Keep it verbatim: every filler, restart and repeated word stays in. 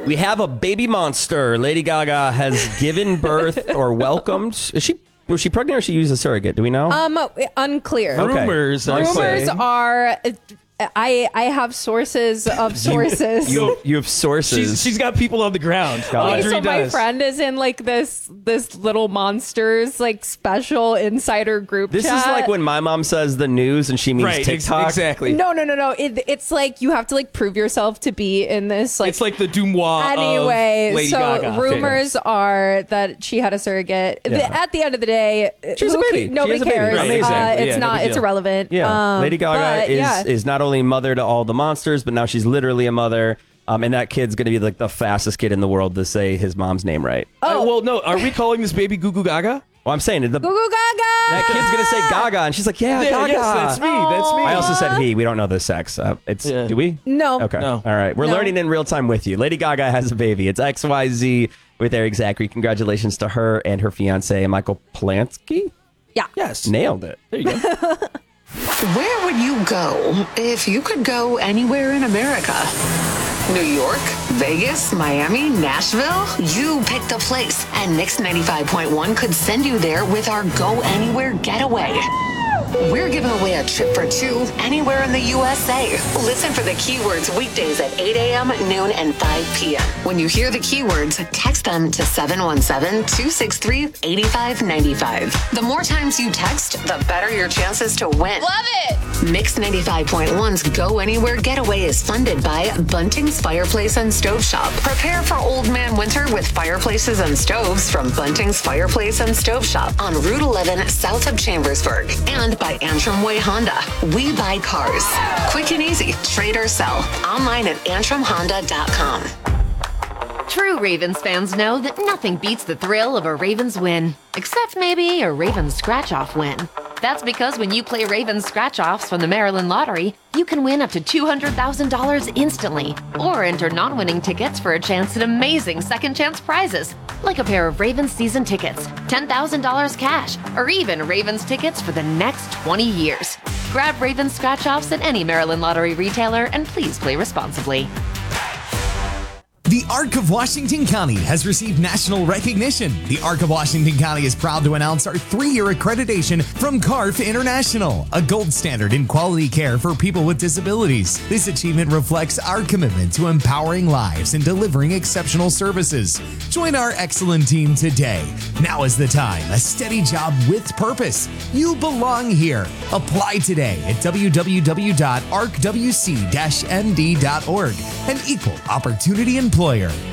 We have a baby monster. Lady Gaga has given birth or welcomed. Is she was she pregnant or she used a surrogate? Do we know? Um, unclear. Okay. Rumors. I Rumors say. are. I I have sources of sources. You, you, you have sources. She's, she's got people on the ground. Got Okay, it. Audrey so my does. friend is in like this this little monsters like special insider group This chat. is like when my mom says the news and she means Right, ex- TikTok. exactly. No, no, no, no. It, it's like you have to like prove yourself to be in this. Like It's like the Dumois anyway. of Lady so Gaga. rumors are that she had a surrogate. The- Yeah. at the end of the day, She has a who ca- baby. She Nobody has a baby. cares. Right, Uh, exactly. it's Yeah, no not. big It's deal. irrelevant. Yeah, Um, Lady Gaga but, is yeah. is not only mother to all the monsters, but now she's literally a mother. Um, and that kid's going to be like the fastest kid in the world to say his mom's name right. Oh, well, no. Are we calling this baby Goo Goo Gaga? Well, I'm saying it. The, Goo Goo Gaga. that kid's going to say Gaga, and she's like, yeah, Yeah, Gaga. yes, that's me. That's me. I also said he. We don't know the sex. Uh, it's Yeah. do we? No. Okay. No. All right. We're No. learning in real time with you. Lady Gaga has a baby. It's X Y Z with Eric Zachary. Congratulations to her and her fiance Michael Polanski. Yeah. Yes. Nailed it. There you go. Where would you go if you could go anywhere in America? New York, Vegas, Miami, Nashville? You picked a place, and Mix ninety-five point one could send you there with our Go Anywhere Getaway. We're giving away a trip for two anywhere in the U S A. Listen for the keywords weekdays at eight a.m., noon, and five p.m. When you hear the keywords, text them to seven one seven, two six three, eight five nine five. The more times you text, the better your chances to win. Love it! Mix ninety-five point one's Go Anywhere Getaway is funded by Bunting's Fireplace and Stove Shop. Prepare for old man winter with fireplaces and stoves from Bunting's Fireplace and Stove Shop on Route eleven south of Chambersburg. And by Antrim Way Honda. We buy cars. Quick and easy. Trade or sell. Online at antrim honda dot com. True Ravens fans know that nothing beats the thrill of a Ravens win, except maybe a Ravens scratch-off win. That's because when you play Ravens scratch-offs from the Maryland Lottery, you can win up to two hundred thousand dollars instantly, or enter non-winning tickets for a chance at amazing second-chance prizes, like a pair of Ravens season tickets, ten thousand dollars cash, or even Ravens tickets for the next twenty years. Grab Ravens scratch-offs at any Maryland Lottery retailer, and please play responsibly. The Arc of Washington County has received national recognition. The Arc of Washington County is proud to announce our three-year accreditation from C A R F International, a gold standard in quality care for people with disabilities. This achievement reflects our commitment to empowering lives and delivering exceptional services. Join our excellent team today. Now is the time. A steady job with purpose. You belong here. Apply today at w w w dot arc w c dash m d dot org. An equal opportunity employer.